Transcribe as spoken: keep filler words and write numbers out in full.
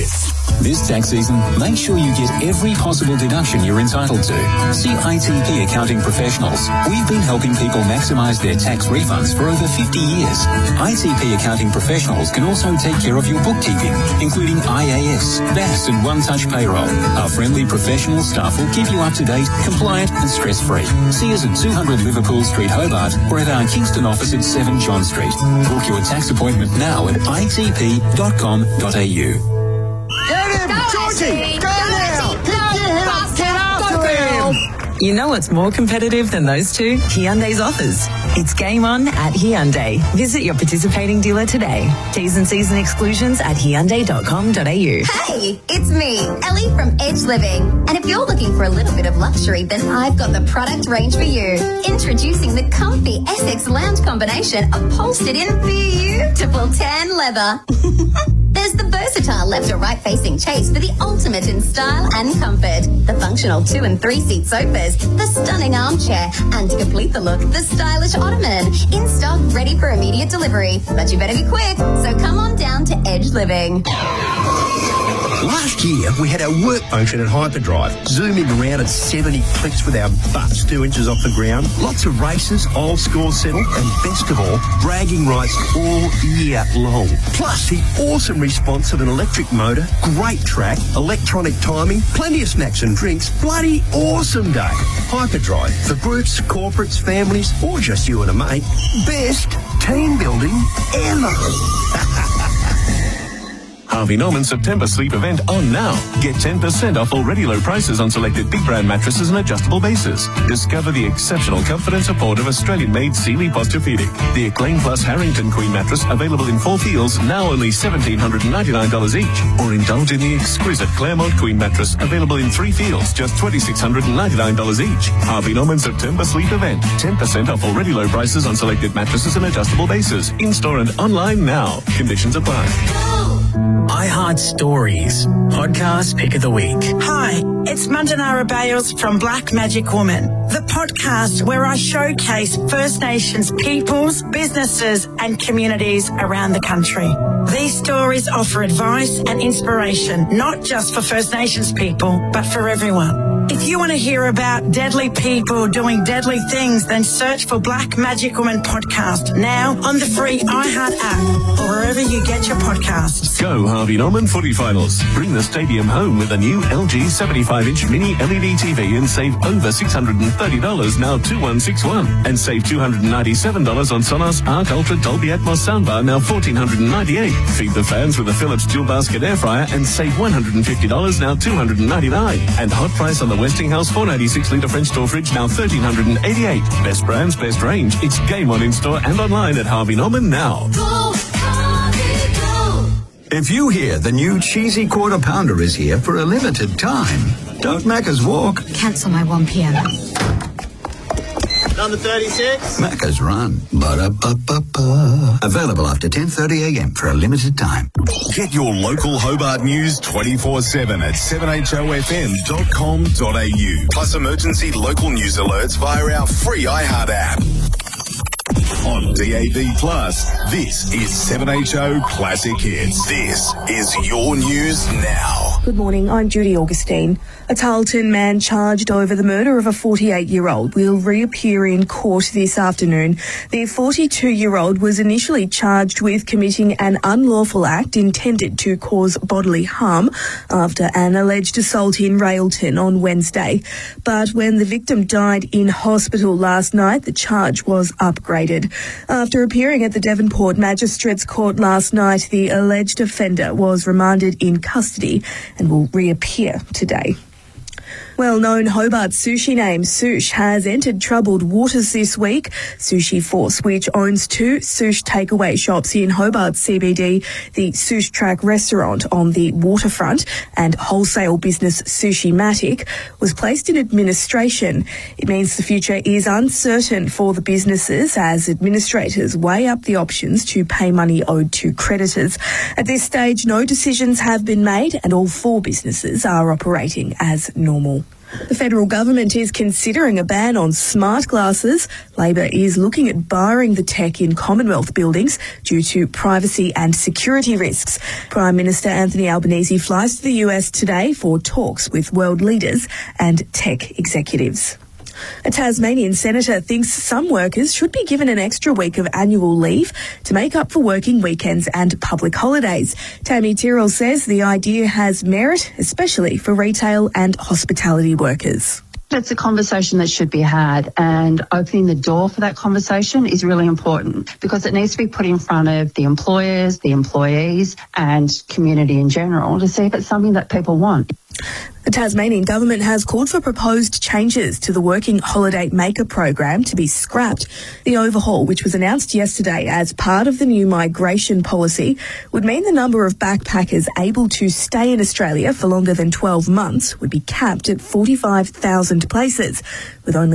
Hits. This tax season, make sure you get every possible deduction you're entitled to. See I T P Accounting Professionals. We've been helping people maximise their tax refunds for over fifty years. I T P Accounting Professionals can also take care of your bookkeeping, including I A S, B A S and One Touch Payroll. Our friendly professional staff will keep you up to date, compliant and stress-free. See us at two hundred Liverpool Street, Hobart, or at our Kingston office at seven John Street. Book your tax appointment now at I T P dot com dot A U. Get him! Georgie! Go now! Get your head up! Get after him! You know what's more competitive than those two? Hyundai's offers. It's game on at Hyundai. Visit your participating dealer today. T's and C's and exclusions at Hyundai dot com dot A U. Hey, it's me, Ellie from Edge Living. And if you're looking for a little bit of luxury, then I've got the product range for you. Introducing the comfy Essex Lounge combination upholstered in beautiful tan leather. There's the versatile left or right facing chase for the ultimate in style and comfort. The functional two and three seat sofas, the stunning armchair, and to complete the look, the stylish ottoman. In stock, ready for immediate delivery. But you better be quick, so come on down to Edge Living. Last year, we had our work function at Hyperdrive, zooming around at seventy clicks with our butts two inches off the ground. Lots of races, old score settled, and best of all, bragging rights all year long. Plus, the awesome response of an electric motor, great track, electronic timing, plenty of snacks and drinks. Bloody awesome day. Hyperdrive for groups, corporates, families, or just you and a mate. Best team building ever. Harvey Norman September sleep event on now. Get ten percent off already low prices on selected big brand mattresses and adjustable bases. Discover the exceptional comfort and support of Australian-made Sealy Posturepedic. The Acclaim Plus Harrington Queen mattress available in four feels, now only one thousand seven hundred ninety-nine dollars each. Or indulge in the exquisite Claremont Queen mattress available in three feels, just two thousand six hundred ninety-nine dollars each. Harvey Norman September sleep event. ten percent off already low prices on selected mattresses and adjustable bases. In-store and online now. Conditions apply. iHeart Stories, podcast pick of the week. Hi, it's Mandanara Bales from Black Magic Woman, the podcast where I showcase First Nations peoples, businesses and communities around the country. These stories offer advice and inspiration, not just for First Nations people, but for everyone. If you want to hear about deadly people doing deadly things, then search for Black Magic Woman podcast now on the free iHeart app or wherever you get your podcasts. Go Harvey Norman footy finals. Bring the stadium home with a new L G seventy-five inch mini L E D T V and save over six hundred thirty dollars, now two thousand one hundred sixty-one dollars. And save two hundred ninety-seven dollars on Sonos Arc Ultra Dolby Atmos soundbar, now one thousand four hundred ninety-eight dollars. Feed the fans with a Philips dual basket air fryer and save one hundred fifty dollars, now two hundred ninety-nine dollars. And hot price on the Westinghouse four ninety-six litre French door fridge, now one thousand three hundred eighty-eight dollars. Best brands, best range. It's game on in-store and online at Harvey Norman now. Go, Harvey, go. If you hear the new cheesy quarter pounder is here for a limited time, don't Macca's walk. Cancel my one p.m. Number thirty-six. Macca's run. Ba-da-ba-ba-ba. Available after ten thirty a.m. for a limited time. Get your local Hobart news twenty-four seven at seven H O F M dot com dot A U. Plus emergency local news alerts via our free iHeart app. On D A B Plus, this is seven H O Classic Hits. This is your news now. Good morning, I'm Judy Augustine. A Tarleton man charged over the murder of a forty-eight-year-old will reappear in court this afternoon. The forty-two-year-old was initially charged with committing an unlawful act intended to cause bodily harm after an alleged assault in Railton on Wednesday. But when the victim died in hospital last night, the charge was upgraded. After appearing at the Devonport Magistrates Court last night, the alleged offender was remanded in custody and will reappear today. Well-known Hobart sushi name Sush has entered troubled waters this week. Sushi Force, which owns two Sush takeaway shops in Hobart C B D, the Sush Track restaurant on the waterfront and wholesale business Sushi-Matic, was placed in administration. It means the future is uncertain for the businesses as administrators weigh up the options to pay money owed to creditors. At this stage, no decisions have been made and all four businesses are operating as normal. The federal government is considering a ban on smart glasses. Labor is looking at barring the tech in Commonwealth buildings due to privacy and security risks. Prime Minister Anthony Albanese flies to the U S today for talks with world leaders and tech executives. A Tasmanian senator thinks some workers should be given an extra week of annual leave to make up for working weekends and public holidays. Tammy Tyrrell says the idea has merit, especially for retail and hospitality workers. It's a conversation that should be had, and opening the door for that conversation is really important because it needs to be put in front of the employers, the employees and community in general to see if it's something that people want. The Tasmanian government has called for proposed changes to the Working Holiday Maker program to be scrapped. The overhaul, which was announced yesterday as part of the new migration policy, would mean the number of backpackers able to stay in Australia for longer than twelve months would be capped at forty-five thousand places, with only